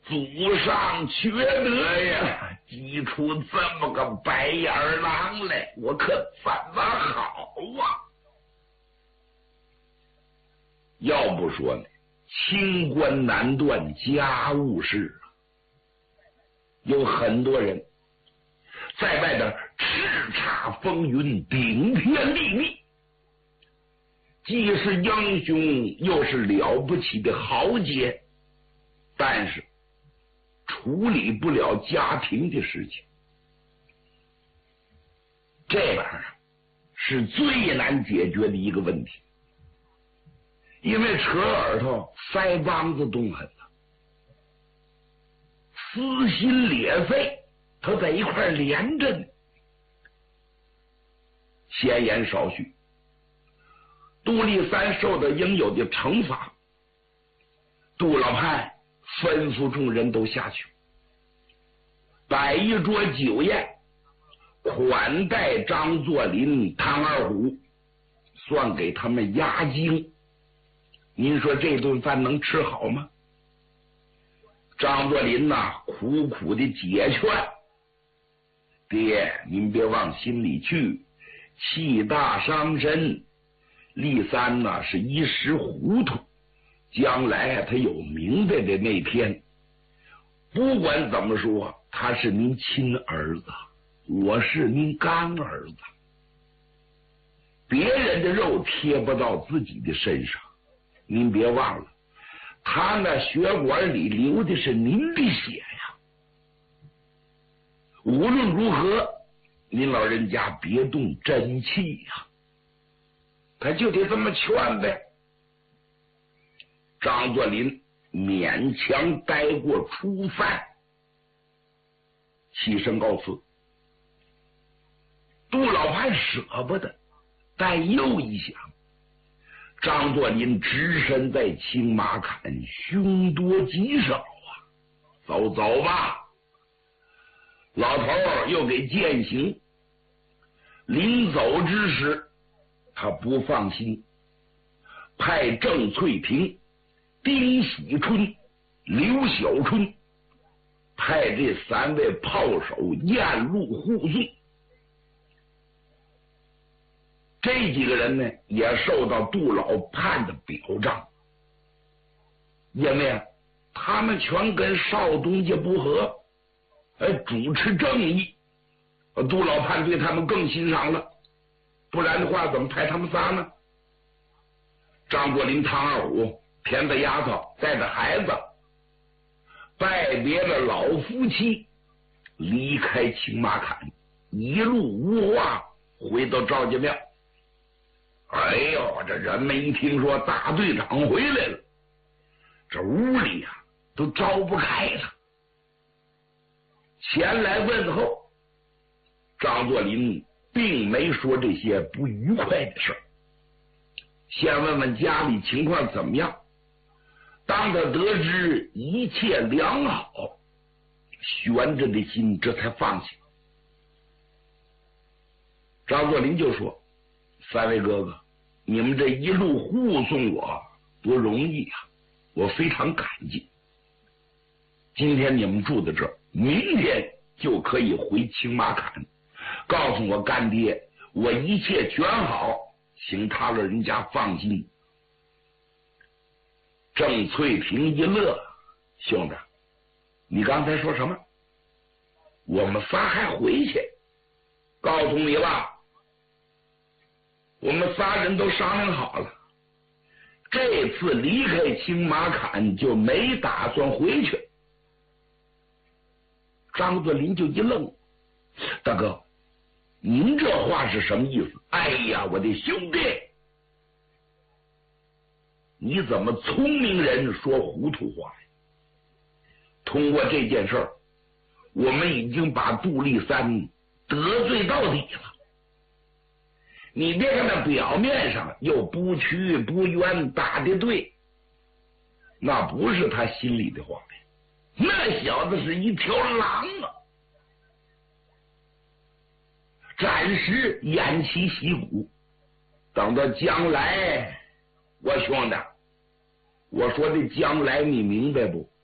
祖上缺德呀，激出这么个白眼狼来，我可怎么好啊？要不说呢，清官难断家务事啊，有很多人在外边叱咤风云，顶天立地，既是英雄又是了不起的豪杰，但是处理不了家庭的事情，这玩意儿是最难解决的一个问题。因为扯耳朵腮帮子动狠了，撕心裂肺，它在一块连着呢。闲言少叙，杜立三受到应有的惩罚，杜老判吩咐众人都下去，摆一桌酒宴，款待张作霖、唐二虎，算给他们压惊。您说这顿饭能吃好吗？张作霖呐，苦苦的解劝：“爹，您别往心里去，气大伤身。立三呐是一时糊涂，将来他有明白的那天。不管怎么说，他是您亲儿子，我是您干儿子，别人的肉贴不到自己的身上。您别忘了，他那血管里流的是您的血呀。无论如何，您老人家别动真气呀。”他就得这么劝呗。张作霖勉强待过初饭，起身告辞。杜老判舍不得，但又一想，张作霖只身在青马坎，凶多吉少啊！走吧。老头又给践行。临走之时，他不放心，派郑翠萍、丁喜春、刘小春派这3位炮手验路护送。这几个人呢，也受到杜老判的表彰，因为他们全跟少东家不和，主持正义，杜老判对他们更欣赏了。不然的话，怎么派他们仨呢？张作霖、唐二虎、田子丫头带着孩子，拜别了老夫妻，离开青马坎，一路无话回到赵家庙。哎呦，这人们一听说大队长回来了，这屋里啊都招不开了，前来问候。张作霖并没说这些不愉快的事儿，先问问家里情况怎么样。当他得知一切良好，悬着的心这才放下。张作霖就说：“3位哥哥，你们这一路护送我多容易啊，我非常感激。今天你们住在这儿，明天就可以回青马坎，告诉我干爹，我一切全好，请他老人家放心。”郑翠萍一乐：“兄弟，你刚才说什么？我们仨还回去？告诉你了，我们仨人都商量好了，这次离开青马坎就没打算回去。”张作霖就一愣：“大哥，您这话是什么意思？”“哎呀，我的兄弟，你怎么聪明人说糊涂话呀？通过这件事儿，我们已经把杜立三得罪到底了。你别看那表面上又不屈不冤，打的对，那不是他心里的话呀。那小子是一条狼啊！暂时偃旗息鼓，等到将来，我兄弟，我说的将来你明白不？